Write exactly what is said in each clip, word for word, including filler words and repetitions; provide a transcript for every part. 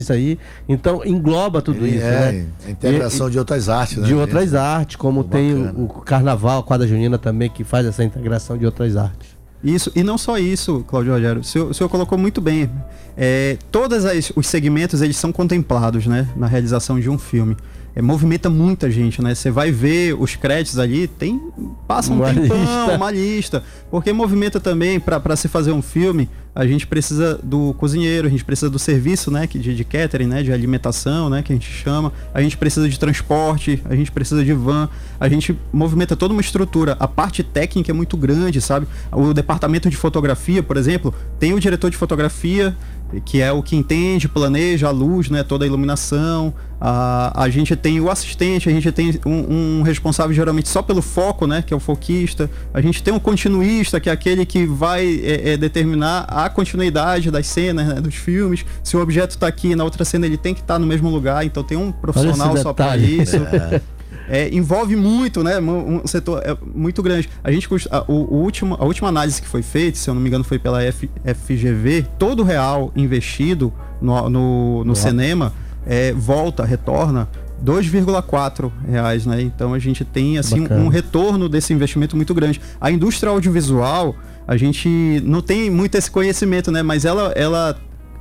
isso aí, então engloba tudo Ele isso, é, né? A integração e, de outras artes, né? De outras gente? artes, como Muito tem o, o Carnaval, a Quadra Junina também, que faz essa integração de outras artes. Isso, e não só isso, Cláudio Rogério, o senhor, o senhor colocou muito bem. É, todos as, os segmentos, eles são contemplados, né, na realização de um filme. É, movimenta muita gente, né? Você vai ver os créditos ali, tem passa um uma tempão, lista. uma lista. Porque movimenta também, para se fazer um filme, a gente precisa do cozinheiro, a gente precisa do serviço, né, que de, de catering, né, de alimentação, né, que a gente chama. A gente precisa de transporte, a gente precisa de van. A gente movimenta toda uma estrutura. A parte técnica é muito grande, sabe? O departamento de fotografia, por exemplo, tem o diretor de fotografia, que é o que entende, planeja a luz, né, toda a iluminação. A, a gente tem o assistente, a gente tem um, um responsável geralmente só pelo foco, né, que é o foquista. A gente tem um continuista, que é aquele que vai é, é, determinar a continuidade das cenas, né, dos filmes. Se o objeto está aqui, na outra cena ele tem que estar tá no mesmo lugar, então tem um profissional só para isso. É. É, envolve muito, né, um setor é, muito grande. A gente a, o, o último, a última análise que foi feita, se eu não me engano, foi pela F, F G V. Todo o real investido no, no, no cinema é, volta, retorna dois vírgula quatro reais, né? Então a gente tem assim um retorno desse investimento muito grande. A indústria audiovisual, a gente não tem muito esse conhecimento, né? Mas ela ela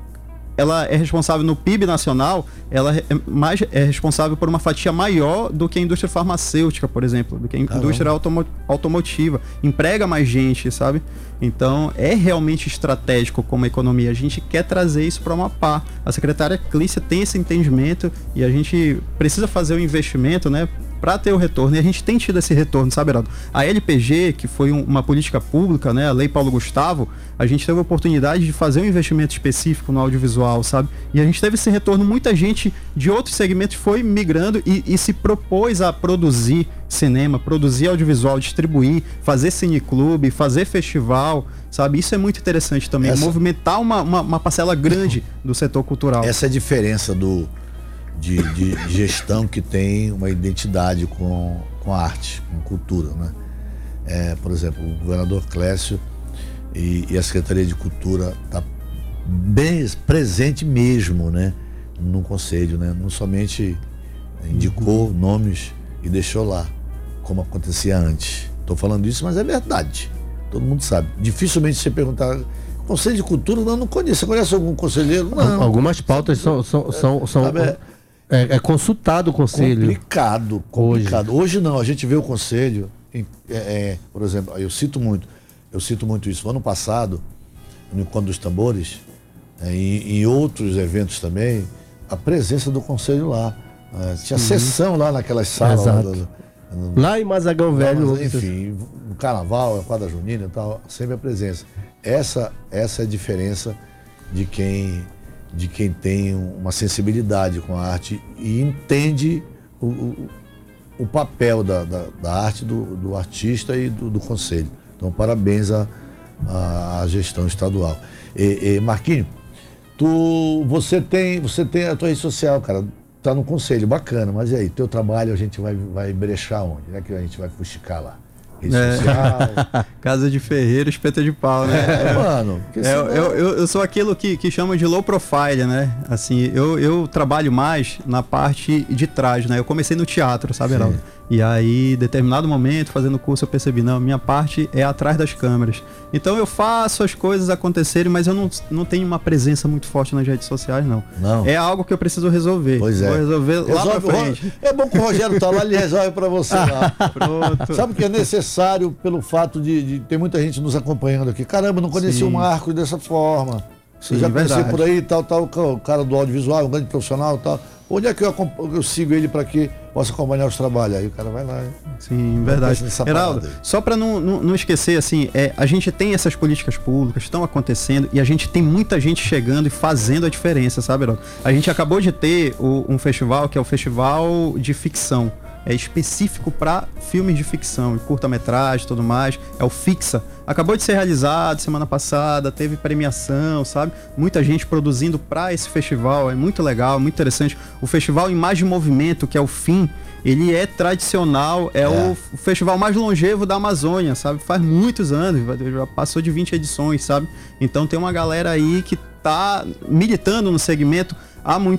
ela é responsável no P I B nacional, ela é, mais, é responsável por uma fatia maior do que a indústria farmacêutica, por exemplo, do que a Caramba. indústria automo, automotiva. Emprega mais gente, sabe? Então, é realmente estratégico como economia. A gente quer trazer isso para o Amapá. A secretária Clícia tem esse entendimento e a gente precisa fazer o investimento, né, para ter o retorno, e a gente tem tido esse retorno, sabe, Heraldo? A L P G, que foi um, uma política pública, né, a Lei Paulo Gustavo, a gente teve a oportunidade de fazer um investimento específico no audiovisual, sabe? E a gente teve esse retorno, muita gente de outros segmentos foi migrando e, e se propôs a produzir cinema, produzir audiovisual, distribuir, fazer cineclube, fazer festival, sabe? Isso é muito interessante também, essa... movimentar uma, uma, uma parcela grande do setor cultural. Essa é a diferença do... De, de gestão que tem uma identidade com, com a arte, com cultura, né? É, por exemplo, o governador Clécio e, e a Secretaria de Cultura tá bem presente mesmo, né, no conselho, né? Não somente indicou uhum. nomes e deixou lá, como acontecia antes. Estou falando isso, mas é verdade. Todo mundo sabe. Dificilmente você perguntar... Conselho de Cultura, não, não conheço. Você conhece algum conselheiro? Não. Algumas pautas são... são, são, são... Sabe, é, É, é consultado o conselho. Complicado, complicado. Hoje, Hoje não, a gente vê o conselho, em, é, é, por exemplo, eu cito muito, eu cito muito isso. No ano passado, no Encontro dos Tambores, é, e em outros eventos também, a presença do conselho lá. É, tinha uhum. sessão lá naquelas salas. Lá, do, do, lá em Mazagão Velho. Mas, enfim, no Carnaval, a Quadra Junina e tal, sempre a presença. Essa, essa é a diferença de quem... de quem tem uma sensibilidade com a arte e entende o, o, o papel da, da, da arte, do, do artista e do, do conselho. Então, parabéns à, à gestão estadual. E, e, Marquinhos, tu, você, tem, você tem a tua rede social, cara, tá no conselho, bacana, mas e aí, teu trabalho a gente vai, vai brechar onde? Né, que a gente vai fuxicar lá? Rede é. social. Casa de ferreiro, espeta de pau, né? É, mano. É, eu, eu, eu sou aquilo que, que chamam de low profile, né? Assim, eu, eu trabalho mais na parte de trás, né? Eu comecei no teatro, sabe, Heraldo? E aí, em determinado momento, fazendo curso, eu percebi, não, minha parte é atrás das câmeras. Então eu faço as coisas acontecerem, mas eu não, não tenho uma presença muito forte nas redes sociais, não. Não. É algo que eu preciso resolver. Pois é. Vou resolver lá resolve, pra frente. É bom que o Rogério tá lá, ele resolve pra você lá. Pronto. Sabe o que é necessário pelo fato de, de ter muita gente nos acompanhando aqui? Caramba, não conhecia o Marcos dessa forma. Você já conheci por aí, tal, tal, o cara do audiovisual, um grande profissional, tal. Onde é que eu, eu sigo ele para que possa acompanhar os trabalhos? Aí o cara vai lá. Sim, verdade. Heraldo, só para não, não, não esquecer, assim, é, a gente tem essas políticas públicas, estão acontecendo e a gente tem muita gente chegando e fazendo a diferença, sabe, Heraldo? A gente acabou de ter o, um festival que é o Festival de Ficção. é específico para filmes de ficção, curta-metragem e tudo mais, é o Fixa. Acabou de ser realizado semana passada, teve premiação, sabe? Muita gente produzindo para esse festival, é muito legal, muito interessante. O festival Imagem e Movimento, que é o FIM, ele é tradicional, é, é. O, o festival mais longevo da Amazônia, sabe? Faz muitos anos, já passou de vinte edições, sabe? Então tem uma galera aí que tá militando no segmento há muito